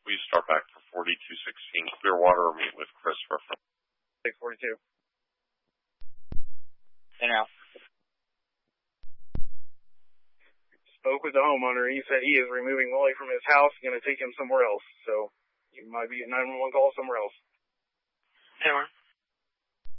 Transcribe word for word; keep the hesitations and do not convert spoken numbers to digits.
please start back for forty-two sixteen Clearwater or meet with Christopher from six forty-two. And now. Spoke with the homeowner. He said he is removing Wally from his house, going to take him somewhere else. So you might be a nine one one call somewhere else. Anywhere.